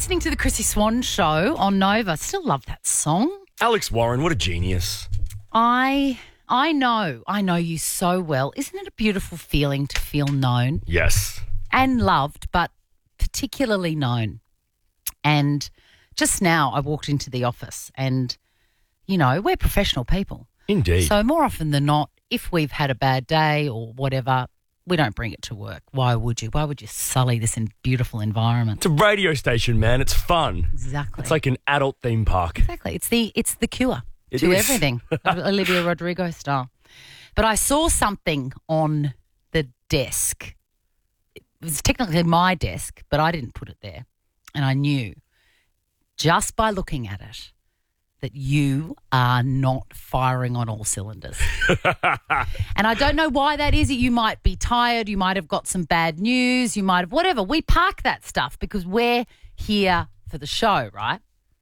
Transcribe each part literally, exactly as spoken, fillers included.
listening to the Chrissy Swan Show on Nova. Still love that song. Alex Warren, what a genius. I I know. I know you so well. Isn't it a beautiful feeling to feel known? Yes. And loved, but particularly known. And just now I walked into the office and, you know, we're professional people. Indeed. So more often than not, if we've had a bad day or whatever, we don't bring it to work. Why would you? Why would you sully this in beautiful environment? It's a radio station, man. It's fun. Exactly. It's like an adult theme park. Exactly. It's the it's the cure It to is. everything, Olivia Rodrigo style. But I saw something on the desk. It was technically my desk, but I didn't put it there. And I knew just by looking at it that you are not firing on all cylinders. And I don't know why that is. You might be tired. You might have got some bad news. You might have whatever. We park that stuff because we're here for the show, right?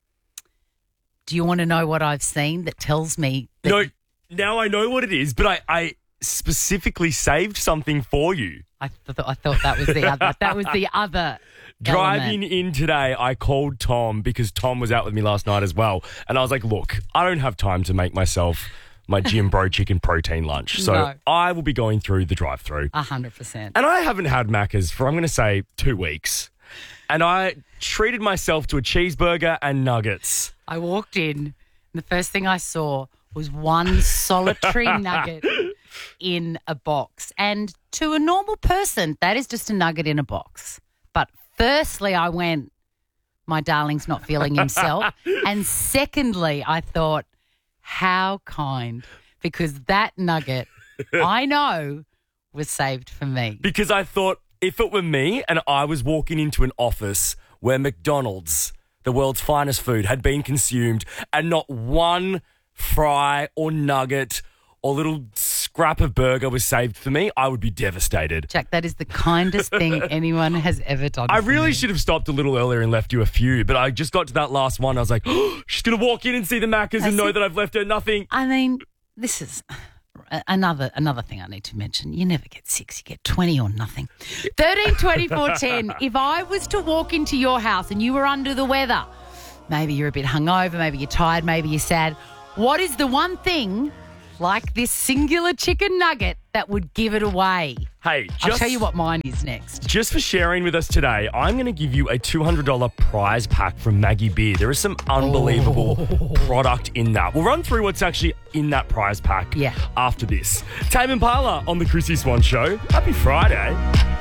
Do you want to know what I've seen that tells me that No, now I know what it is, but I, I specifically saved something for you. I, th- I thought that was the other. That was the other. Driving element. in today, I called Tom because Tom was out with me last night as well. And I was like, look, I don't have time to make myself my Jim Bro chicken protein lunch. So No. I will be going through the drive-through. A hundred percent. And I haven't had Macca's for, I'm going to say, two weeks. And I treated myself to a cheeseburger and nuggets. I walked in, and the first thing I saw was one solitary nugget in a box. And to a normal person, that is just a nugget in a box. But firstly, I went, my darling's not feeling himself. And secondly, I thought, how kind, because that nugget, I know, was saved for me. Because I thought if it were me and I was walking into an office where McDonald's, the world's finest food, had been consumed and not one fry or nugget or little scrap of burger was saved for me, I would be devastated. Jack, that is the kindest thing anyone has ever done I for really me. should have stopped a little earlier and left you a few, but I just got to that last one. I was like, oh, she's going to walk in and see the Macca's I and know see- that I've left her nothing. I mean, this is another another thing I need to mention. You never get six, you get twenty or nothing. thirteen twenty-four ten. If I was to walk into your house and you were under the weather, maybe you're a bit hungover, maybe you're tired, maybe you're sad, what is the one thing like this singular chicken nugget that would give it away? Hey, just, I'll tell you what mine is next. just for sharing with us today, I'm going to give you a two hundred dollars prize pack from Maggie Beer. There is some unbelievable Oh. product in that. We'll run through what's actually in that prize pack Yeah. after this. Tame Impala on the Chrissy Swan Show. Happy Friday.